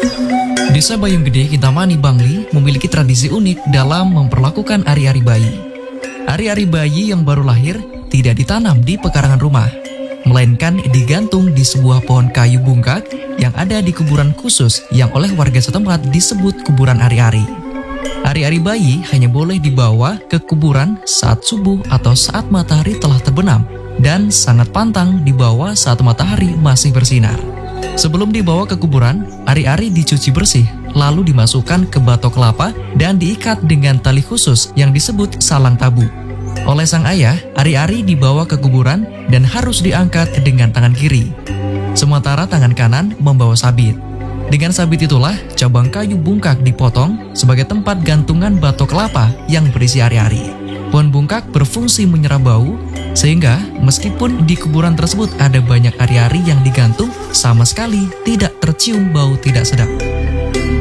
Desa Bayung Gede, Kintamani, Bangli memiliki tradisi unik dalam memperlakukan ari-ari bayi. Ari-ari bayi yang baru lahir tidak ditanam di pekarangan rumah, melainkan digantung di sebuah pohon kayu bungkak yang ada di kuburan khusus yang oleh warga setempat disebut kuburan ari-ari. Ari-ari bayi hanya boleh dibawa ke kuburan saat subuh atau saat matahari telah terbenam, dan sangat pantang dibawa saat matahari masih bersinar. Sebelum dibawa ke kuburan, ari-ari dicuci bersih, lalu dimasukkan ke batok kelapa dan diikat dengan tali khusus yang disebut salang tabu. Oleh sang ayah, ari-ari dibawa ke kuburan dan harus diangkat dengan tangan kiri, sementara tangan kanan membawa sabit. Dengan sabit itulah cabang kayu bungkak dipotong sebagai tempat gantungan batok kelapa yang berisi ari-ari. Pohon bungkak berfungsi menyerap bau, sehingga meskipun di kuburan tersebut ada banyak ari-ari yang digantung, sama sekali tidak tercium bau tidak sedap.